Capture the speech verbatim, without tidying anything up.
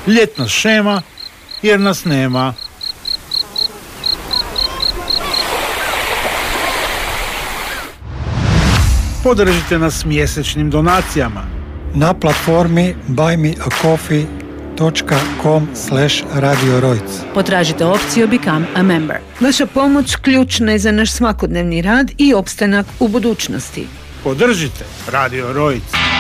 Ljetna šema jer nas nema. Podržite nas mjesečnim donacijama na platformi buy me a coffee dot com slash radio rojc. Potražite opciju Become a Member. Vaša pomoć ključna je za naš svakodnevni rad i opstanak u budućnosti. Podržite Radio Rojc.